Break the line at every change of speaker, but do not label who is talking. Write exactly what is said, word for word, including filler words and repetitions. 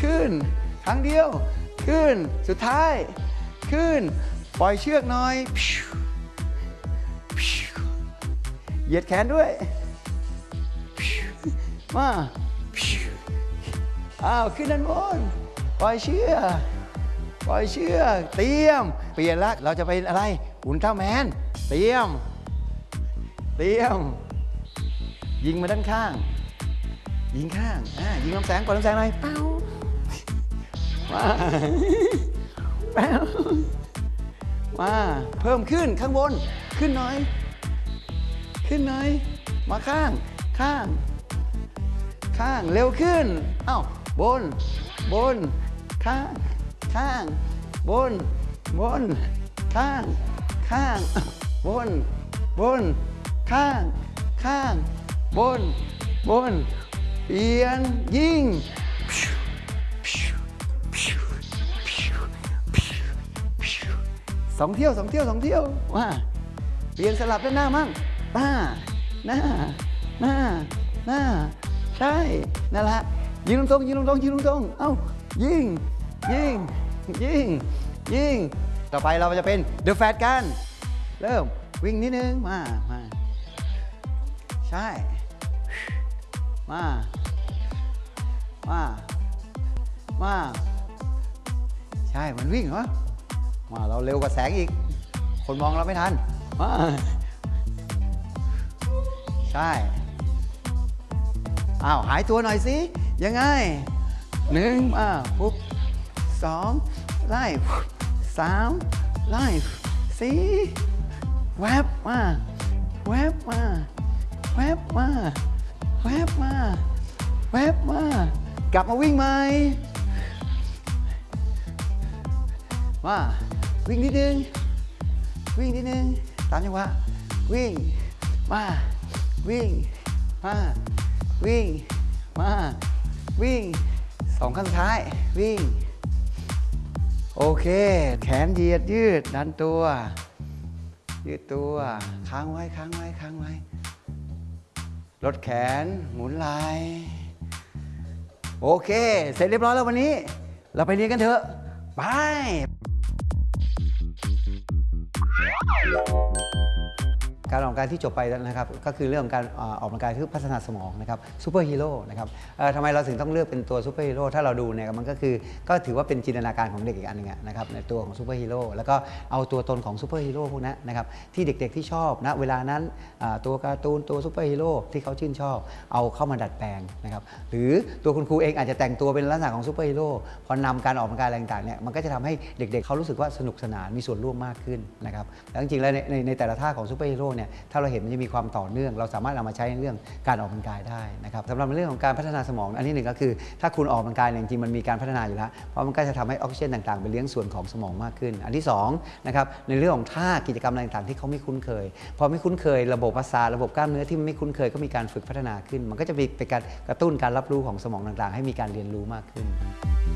ขึ้นครั้งเดียวขึ้นสุดท้ายขึ้นปล่อยเชือกหน่อยเหยียดแขนด้วยมาอ้าวขึ้นด้านบนปล่อยเชือกปล่อยเชือกเตรียมเปลี่ยนละเราจะไปอะไรอุลตร้าแมนเตรียมเตรียมยิงมาด้านข้างยิงข้างอ่ายิงลำแสงก่อนลำแสงหน่อยเป้ามาเป้ามาเพิ่มขึ้นข้างบนขึ้นหน่อยขึ้นหน่อยมาข้างข้างข้างเร็วขึ้นเอ้าบนบนข้างข้างบนบนข้างข้างบนบนข้างข้างบนบนเปลี่ยนยิงสองเที่ยวสองเที่ยวสองเที่ยวว่าเปลี่ยนสลับด้านหน้ามั่งหน้าหน้าหน้าหน้าใช่นั่นแหละยิงตรงๆยิงตรงๆยิงตรงๆเอ้ายิงยิงยิงยิงต่อไปเราจะเป็นเดอะแฟตกันเริ่มวิ่งนิดนึงมามาใช่มามามาใช่มันวิ่งเหรอมาเราเร็วกว่าแสงอีกคนมองเราไม่ทันมาใช่อ้าวหายตัวหน่อยสิยังไงหนึ่งมาปุ๊บสองไล่สามไล่สี่แวบมาแวบมาแวบมาแวบมาแวบมากลับมาวิ่งใหม่มาวิ่งนิดนึงวิ่งนิดนึงตามจังหวะวิ่งมาวิ่งมาวิ่งมาวิ่งสองขั้นท้ายวิ่งโอเคแขนเหยียดยืดดันตัวยืดตัวค้างไว้ค้างไว้ค้างไว้ลดแขนหมุนไหล่โอเคเสร็จเรียบร้อยแล้ววันนี้เราไปเรียนกันเถอะไปการออกกำลังกายที่จบไปนะครับก็คือเรื่องของการออกกำลังกายเพื่อพัฒนาสมองนะครับซูเปอร์ฮีโร่นะครับทำไมเราถึงต้องเลือกเป็นตัวซูเปอร์ฮีโร่ถ้าเราดูเนี่ยมันก็คือก็ถือว่าเป็นจินตนาการของเด็กอีกอันหนึ่งนะครับในตัวของซูเปอร์ฮีโร่แล้วก็เอาตัวตนของซูเปอร์ฮีโร่พวกนั้นนะครับที่เด็กๆที่ชอบนะเวลานั้นตัวการ์ตูนตัวซูเปอร์ฮีโร่ที่เขาชื่นชอบเอาเข้ามาดัดแปลงนะครับหรือตัวคุณครูเองอาจจะแต่งตัวเป็นลักษณะของซูเปอร์ฮีโร่พอนำการออกกำลังกายอะไรต่างๆเนี่ยมันก็จะทำให้เด็กๆเขารู้สึกว่าสนุกสนานมีส่วนร่วมมากขึ้นนะครับแล้วจริงๆแล้วในในแต่ละท่าของซูเปอร์ฮีโร่เนี่ยถ้าเราเห็นมันจะมีความต่อเนื่องเราสามารถเอามาใช้ในเรื่องการออกกำลังกายได้นะครับสำหรับในเรื่องของการพัฒนาสมองอันที่หนึ่งก็คือถ้าคุณออกกำลังกายจริงๆมันมีการพัฒนาอยู่แล้วเพราะมันก็จะทำให้ออกซิเจนต่างๆไปเลี้ยงส่วนของสมองมากขึ้นอันที่สองนะครับในเรื่องของท่ากิจกรรมอะไรต่างๆที่เขาไม่คุ้นเคยพอไม่คุ้นเคยระบบประสาทระบบกล้ามเนื้อที่ไม่คุ้นเคยก็มีการฝึกพัฒนาขึ้นมันก็จะเป็นการกระตุ้นการรับรู้ของสมองต่างๆให้มีการเรียนรู้มากขึ้น